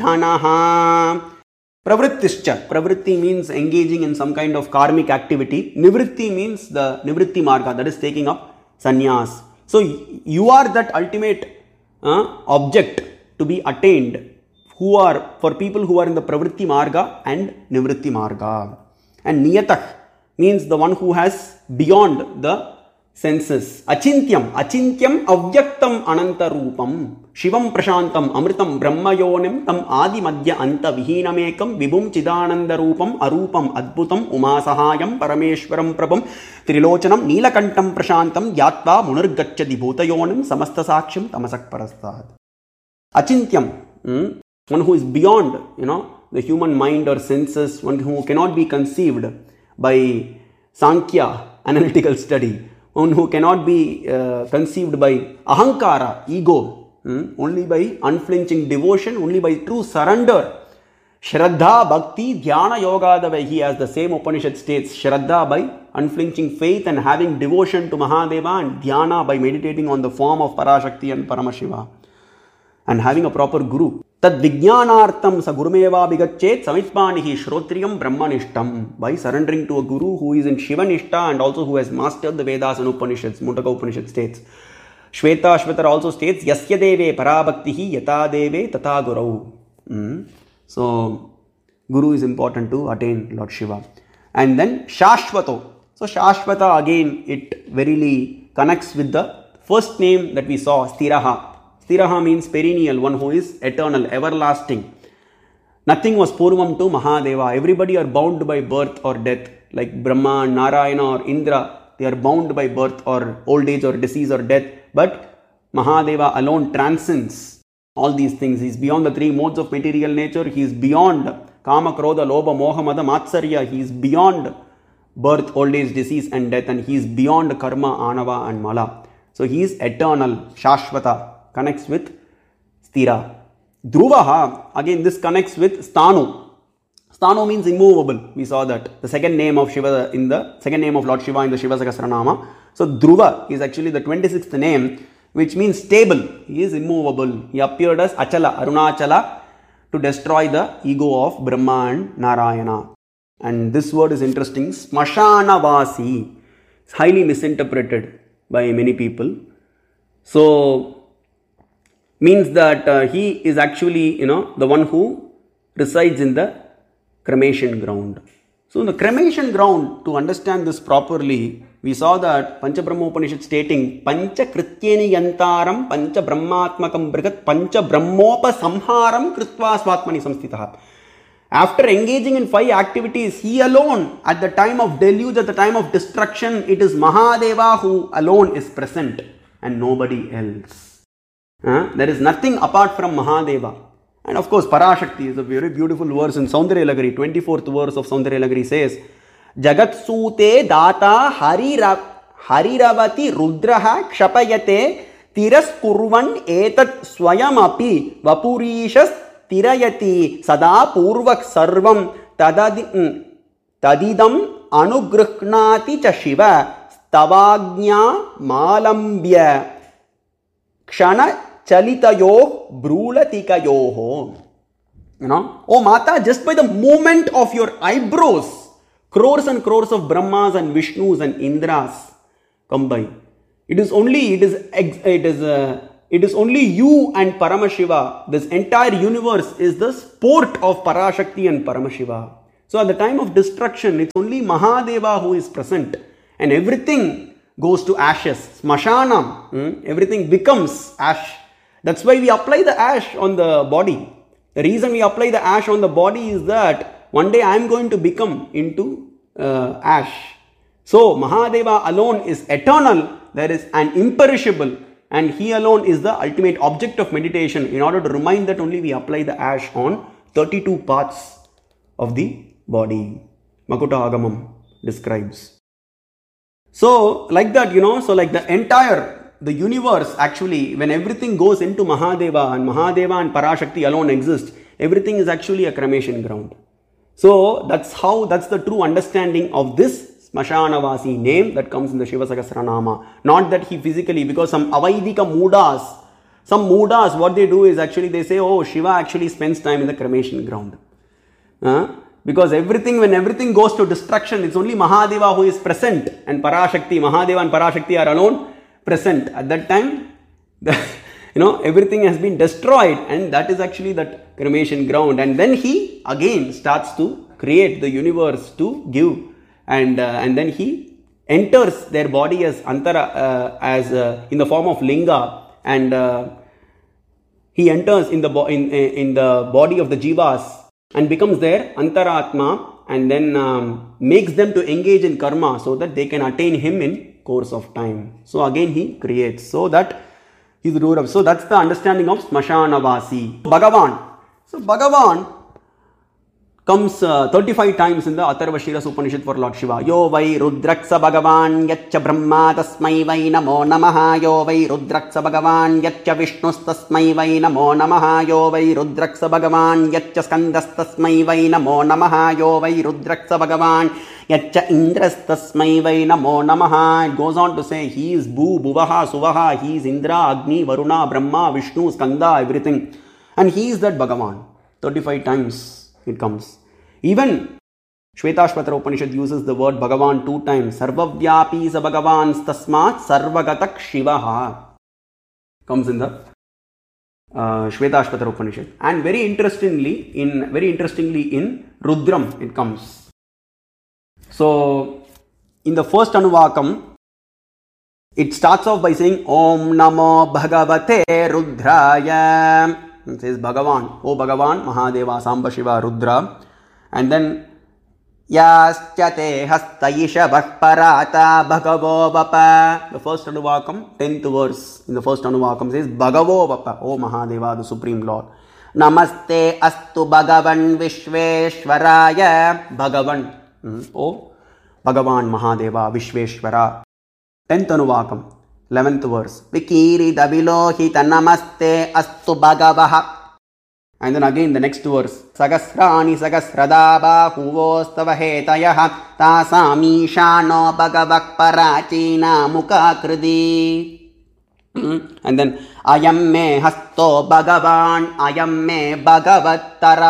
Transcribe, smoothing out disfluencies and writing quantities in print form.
dhanaha. Pravrittischa. Pravritti means engaging in some kind of karmic activity. Nivritti means the nivritti marga, that is taking up sannyas. So you are that ultimate object to be attained for people who are in the pravritti marga and nivritti marga. And niyatah means the one who has beyond the senses. Achintyam avyaktam ananta rupam shivam prashantam amritam brahmayonim tam adi madhya anta vihinamekam vibhum chidananda rupam arupam adbhutam umasahayam parameshwaram prabham trilochanam neelakantam prashantam yatva munargacchadi bhutayonim samasta saksham tamasak parastad. Achintyam, one who is beyond, the human mind or senses, one who cannot be conceived by Sankhya, analytical study, one who cannot be conceived by ahankara, ego, only by unflinching devotion, only by true surrender. Shraddha, Bhakti, Dhyana, Yoga, the way he has the same Upanishad states, Shraddha by unflinching faith and having devotion to Mahadeva, and Dhyana by meditating on the form of Parashakti and Paramashiva, and having a proper guru. Tad vijnanartam sa gurumeva bigachet samitpanihi shrotriyam brahmanishtam. By surrendering to a guru who is in Shivanishta and also who has mastered the Vedas and Upanishads, Mundaka Upanishad states. Shweta Shvetar also states, Yasya deve parabhaktihi yata deve tata gurau. So, guru is important to attain Lord Shiva. And then Shashvato. So, Shashvata again, it verily connects with the first name that we saw, Sthiraha. Sthiraha means perennial, one who is eternal, everlasting. Nothing was purvam to Mahadeva. Everybody are bound by birth or death. Like Brahma, Narayana or Indra, they are bound by birth or old age or disease or death. But Mahadeva alone transcends all these things. He is beyond the three modes of material nature. He is beyond Kama, Krodha, Lobha, Moha, Mada, Matsarya. He is beyond birth, old age, disease and death. And he is beyond Karma, Anava and Mala. So he is eternal, Shashvata. Connects with Sthira. Dhruvaha, again this connects with Sthanu. Sthanu means immovable. We saw that. The second name of Shiva second name of Lord Shiva in the Shiva Sahasranama. So Dhruva is actually the 26th name, which means stable. He is immovable. He appeared as Achala, Arunachala, to destroy the ego of Brahma and Narayana. And this word is interesting. Smashanavasi. It's highly misinterpreted by many people. So means that he is actually, the one who resides in the cremation ground. So in the cremation ground, to understand this properly, we saw that Pancha Brahma Upanishad stating, Pancha Krityeni Yantaram, Pancha Brahmatmakam Brigat, Pancha Brahmopa Samharam Kritva Swatmani Samstitaha. After engaging in 5 activities, he alone, at the time of deluge, at the time of destruction, it is Mahadeva who alone is present and nobody else. There is nothing apart from Mahadeva. And of course, Parashakti is a very beautiful verse in Saundarya Lagari. 24th verse of Saundarya Lagari says, Jagatsute data hariravati rudraha kshapayate tiras kurvan etat swayamapi vapurishas tirayati sada purvak sarvam tadidam anugrhnati cha shiva stavagnya malambya kshana chalitayo brúlatikayoho. Oh Mata, just by the movement of your eyebrows, crores and crores of Brahmas and Vishnus and Indras come by. It is only you and Paramashiva. This entire universe is the sport of Parashakti and Paramashiva. So at the time of destruction, it's only Mahadeva who is present, and everything goes to ashes. Smashanam, everything becomes ash. That's why we apply the ash on the body. The reason we apply the ash on the body is that one day I am going to become into ash. So Mahadeva alone is eternal. There is an imperishable, and he alone is the ultimate object of meditation. In order to remind that, only we apply the ash on 32 parts of the body. Makuta Agamam describes. So like that, so like the universe actually, when everything goes into Mahadeva and Parashakti alone exist, everything is actually a cremation ground. So that's the true understanding of this Smashanavasi name that comes in the Shiva Sahasranama. Not that he physically, because some Avaidika Moodas, Some Mudas, what they do is actually they say, oh, Shiva actually spends time in the cremation ground. Because when everything goes to destruction, it's only Mahadeva who is present, and Parashakti, Mahadeva and Parashakti are alone present. At that time, everything has been destroyed, and that is actually that cremation ground. And then he again starts to create the universe to give, and then he enters their body as Antara, in the form of Linga, and he enters in the body of the Jivas and becomes their Antaratma, and then makes them to engage in karma so that they can attain him in course of time. So again he creates. So that is the rule of. So that's the understanding of Smashanavasi. Bhagavan. So Bhagavan comes 35 times in the Atharvashira Upanishad for Lord Shiva. Yo vai Rudraksa Bhagavan Yaccha Brahma Tasmai vai Namo Namaha. Yo vai Rudraksa Bhagavan Yaccha Vishnus Tasmai vai Namo Namaha. Yo vai Rudraksa Bhagavan Yaccha Skandas Tasmai vai Namo Namaha. Yo vai Rudraksa Bhagavan Yaccha Indras Tasmai vai Namo Namaha. It goes on to say he is Bhu, Bhuvaha, Suvaha. He is Indra, Agni, Varuna, Brahma, Vishnu, Skanda, everything. And he is that Bhagavan. 35 times it comes. Even Shvetashvatara Upanishad uses the word Bhagavan 2 times. Sarvavyapi sa Bhagavan tasmat sarvagatak Shivaha. Comes in the Shvetashvatara Upanishad. And very interestingly in Rudram it comes. So in the first Anuvakam, it starts off by saying Om Namo Bhagavate Rudraya. It says Bhagavan, O Bhagavan, Mahadeva, Samba Shiva, Rudra. And then Yaschate Hastayisha Parata Bhagavo Vapa. The first Anuvakam, 10th verse in the first Anuvakam says Bhagavo Vapa, O Mahadeva, the Supreme Lord. Namaste Astu Bhagavan Vishveshwaraya. Bhagavan, O Bhagavan Mahadeva Vishveshwara. 10th Anuvakam, 11th verse. Vikiri Davilohita Namaste Astu Bhagavaha. And then again the next verse. Sagasrani Sagasradaba Huvostava Hetayaha Tasamishano Bhagavak Parachina Mukakridi. And then Ayam me Hasto Bhagavan Ayam me Bhagavattara.